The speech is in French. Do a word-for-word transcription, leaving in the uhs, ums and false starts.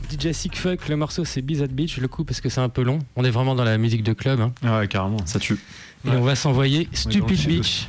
D J Sick Fuck, le morceau c'est Bizarre Beach, le coup parce que c'est un peu long. On est vraiment dans la musique de club. Hein. Ah ouais, carrément, ça tue. Et ouais. On va s'envoyer Stupid Beach.